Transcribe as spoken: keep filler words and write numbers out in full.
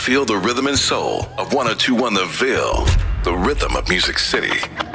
Feel the rhythm and soul of one oh two one The Ville, the rhythm of Music City.